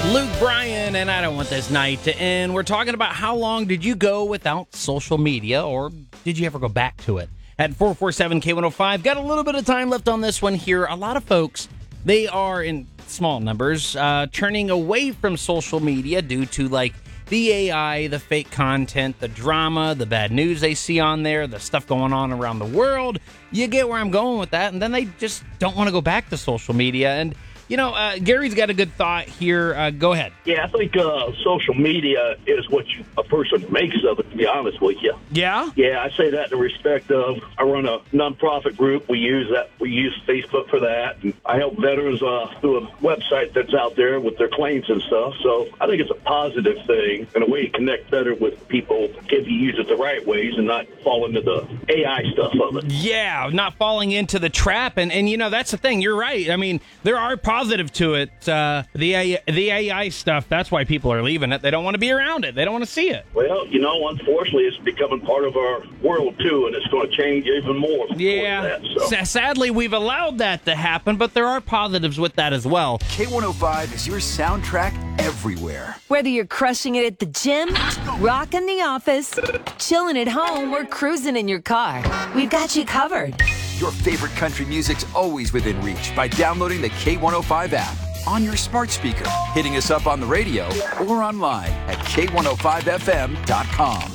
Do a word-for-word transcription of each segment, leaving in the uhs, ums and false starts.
Luke Bryan, and I don't want this night to end. We're talking about how long did you go without social media, or did you ever go back to it? At four four seven K one oh five, got a little bit of time left on this one here. A lot of folks, they are in small numbers, uh, turning away from social media due to like the A I, the fake content, the drama, the bad news they see on there, the stuff going on around the world. You get where I'm going with that, and then they just don't want to go back to social media. And you know, uh, Gary's got a good thought here. Uh, go ahead. Yeah, I think uh, social media is what you, a person makes of it, to be honest with you. Yeah? Yeah, I say that in respect of, I run a nonprofit group. We use that. We use Facebook for that. And I help veterans uh, through a website that's out there with their claims and stuff. So I think it's a positive thing and a way to connect better with people if you use it the right ways and not fall into the A I stuff of it. Yeah, not falling into the trap. And, and you know, that's the thing. You're right. I mean, there are positive to it. Uh, the A- the A I stuff, that's why people are leaving it. They don't want to be around it. They don't want to see it. Well, you know, unfortunately, it's becoming part of our world, too, and it's going to change even more. Yeah. That, so. S- sadly, we've allowed that to happen, but there are positives with that as well. K one oh five is your soundtrack everywhere. Whether you're crushing it at the gym, rocking the office, chilling at home, or cruising in your car, we've got you covered. Your favorite country music's always within reach by downloading the K one oh five app on your smart speaker, hitting us up on the radio, or online at K one oh five F M dot com.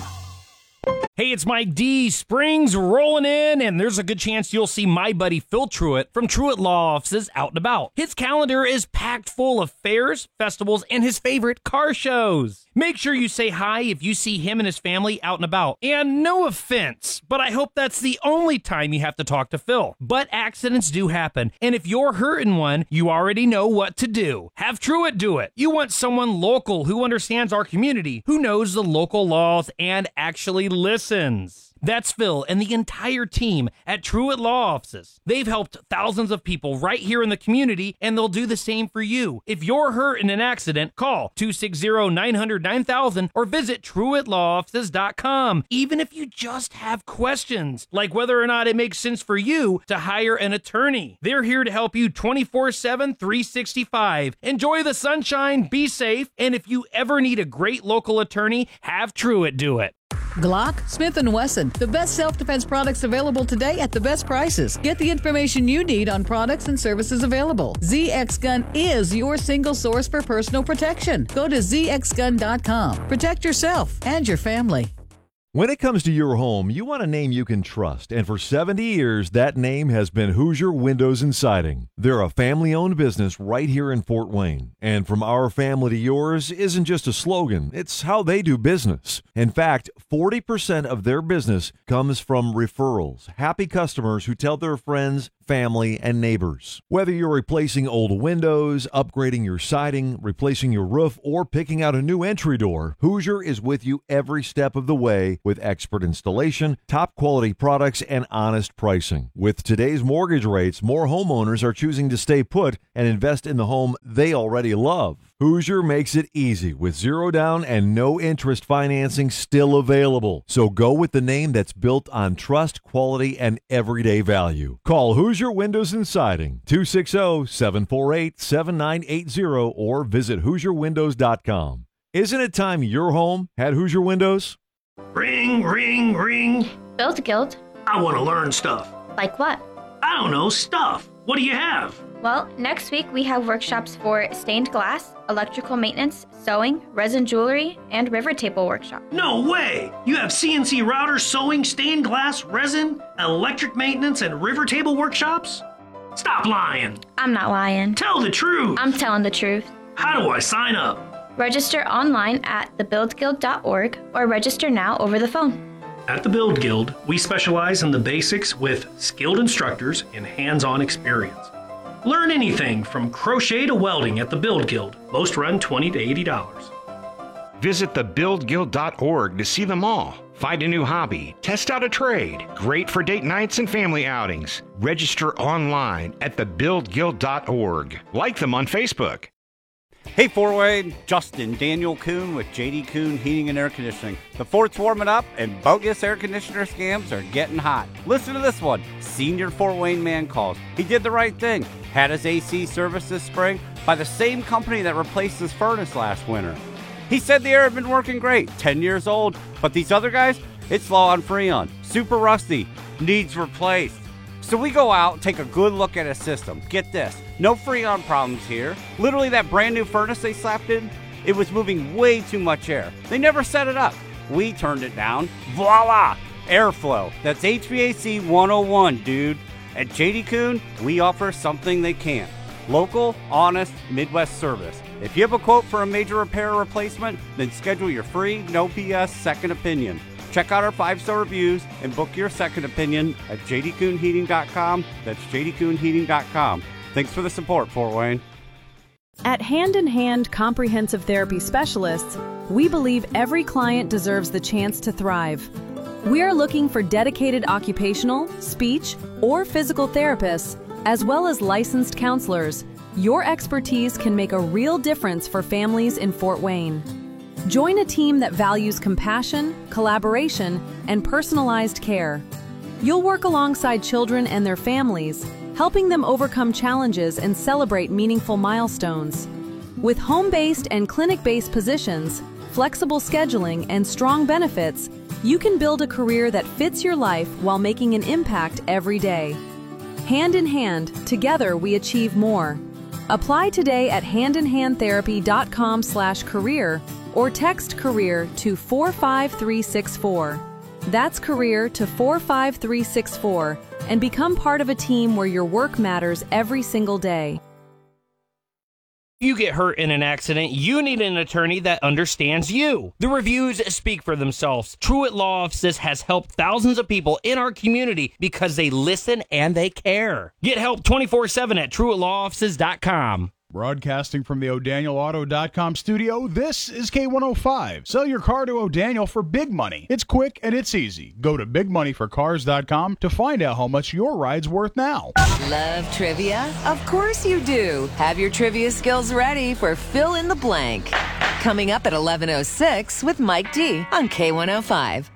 Hey, it's Mike D. Spring's rolling in, and there's a good chance you'll see my buddy Phil Truitt from Truitt Law Offices out and about. His calendar is packed full of fairs, festivals, and his favorite car shows. Make sure you say hi if you see him and his family out and about. And no offense, but I hope that's the only time you have to talk to Phil. But accidents do happen, and if you're hurting one, you already know what to do. Have Truitt do it. You want someone local who understands our community, who knows the local laws, and actually listens. That's Phil and the entire team at Truitt Law Offices. They've helped thousands of people right here in the community, and they'll do the same for you. If you're hurt in an accident, call two six zero, nine hundred, nine thousand or visit Truitt Law Offices dot com. Even if you just have questions, like whether or not it makes sense for you to hire an attorney. They're here to help you twenty-four seven, three sixty-five. Enjoy the sunshine, be safe, and if you ever need a great local attorney, have Truitt do it. Glock, Smith and Wesson, the best self-defense products available today at the best prices. Get the information you need on products and services available. Z X Gun is your single source for personal protection. Go to Z X gun dot com. Protect yourself and your family. When it comes to your home, you want a name you can trust, and for seventy years, that name has been Hoosier Windows and Siding. They're a family-owned business right here in Fort Wayne, and from our family to yours isn't just a slogan, it's how they do business. In fact, forty percent of their business comes from referrals, happy customers who tell their friends, family, and neighbors. Whether you're replacing old windows, upgrading your siding, replacing your roof, or picking out a new entry door, Hoosier is with you every step of the way with expert installation, top quality products, and honest pricing. With today's mortgage rates, more homeowners are choosing to stay put and invest in the home they already love. Hoosier makes it easy with zero down and no interest financing still available. So go with the name that's built on trust, quality, and everyday value. Call Hoosier Windows and Siding, two six zero, seven four eight, seven nine eight zero or visit Hoosier Windows dot com. Isn't it time your home had Hoosier Windows? Ring, ring, ring. Build Guild. I want to learn stuff. Like what? I don't know, stuff. What do you have? Well, next week we have workshops for stained glass, electrical maintenance, sewing, resin jewelry, and river table workshop. No way! You have C N C routers, sewing, stained glass, resin, electric maintenance, and river table workshops? Stop lying! I'm not lying. Tell the truth! I'm telling the truth. How do I sign up? Register online at the build guild dot org or register now over the phone. At the Build Guild, we specialize in the basics with skilled instructors and hands-on experience. Learn anything from crochet to welding at the Build Guild. Most run twenty to eighty dollars. Visit the build guild dot org to see them all. Find a new hobby, test out a trade. Great for date nights and family outings. Register online at the build guild dot org. Like them on Facebook. Hey, Fort Wayne, Justin, Daniel Kuhn with J D Kuhn Heating and Air Conditioning. The fort's warming up and bogus air conditioner scams are getting hot. Listen to this one. Senior Fort Wayne man calls. He did the right thing. Had his A C serviced this spring by the same company that replaced his furnace last winter. He said the air had been working great, ten years old, but these other guys, it's low on Freon, super rusty, needs replaced. So we go out, take a good look at his system. Get this, no Freon problems here. Literally that brand new furnace they slapped in, it was moving way too much air. They never set it up. We turned it down. Voila! Airflow. That's H V A C one oh one, dude. At J D Kuhn, we offer something they can't. Local, honest, Midwest service. If you have a quote for a major repair or replacement, then schedule your free, no B S second opinion. Check out our five-star reviews and book your second opinion at j d kuhn heating dot com. That's j d kuhn heating dot com. Thanks for the support, Fort Wayne. At Hand in Hand Comprehensive Therapy Specialists, we believe every client deserves the chance to thrive. We are looking for dedicated occupational, speech, or physical therapists, as well as licensed counselors. Your expertise can make a real difference for families in Fort Wayne. Join a team that values compassion, collaboration, and personalized care. You'll work alongside children and their families, helping them overcome challenges and celebrate meaningful milestones. With home-based and clinic-based positions, flexible scheduling, and strong benefits, you can build a career that fits your life while making an impact every day. Hand in hand, together we achieve more. Apply today at hand in hand therapy dot com slash career or text career to four five three six four. That's career to four five three six four and become part of a team where your work matters every single day. If you get hurt in an accident, you need an attorney that understands you. The reviews speak for themselves. Truett Law Offices has helped thousands of people in our community because they listen and they care. Get help twenty-four seven at truett law offices dot com. Broadcasting from the O'Daniel Auto dot com studio, this is K one oh five. Sell your car to O'Daniel for big money. It's quick and it's easy. Go to big money for cars dot com to find out how much your ride's worth now. Love trivia? Of course you do. Have your trivia skills ready for Fill in the Blank. Coming up at eleven oh six with Mike D on K one oh five.